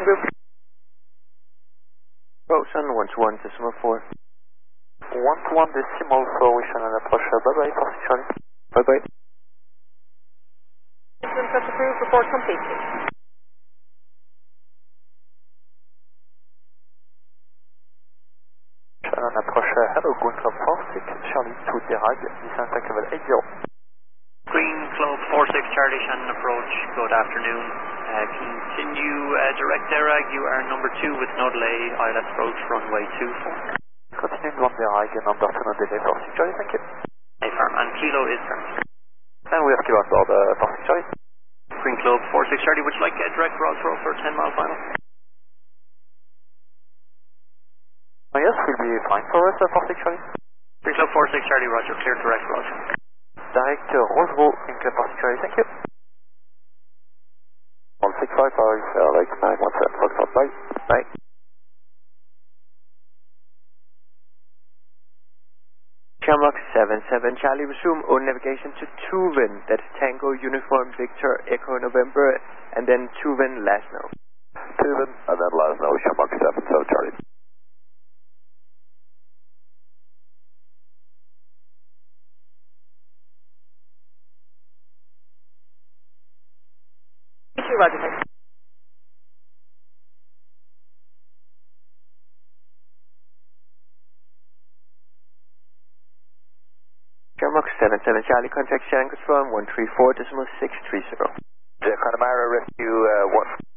Group. Ocean 121.4. 121.4, wish on an approach. Bye-bye, 46 Charlie. Bye-bye. Press approved, report complete. On approche, hello, Green Club 46, Charlie, to Derag, descent tax level 80. Green Club 46, Charlie, Shannon approach, good afternoon. Continue direct Derag, you are number 2 with no delay, ILS approach, runway 24. Continue on Derag, number 2, no delay, 46 Charlie, thank you. A firm, and Kilo is firm. And we have Kilo on board, 46 Charlie. Green Club 46, Charlie, would you like a direct route throw for 10 mile final? Yes, will be fine for us, 46 Charlie. Green Club 46, Charlie, roger, clear direct route. Direct Roseboro, Green Club 46 Charlie, thank you. 1655, Lake 917, Foxtrot, bye. Bye. Shamrock 77 Charlie, resume on navigation to Tuven, that's Tango Uniform Victor Echo November, and then Tuven Lasno. Tuven, and then Lasno, Shamrock 77 Charlie. Roger, thanks. Shamrock 77 Charlie, contact Shannon Control 134.630. Connemara Rescue 1.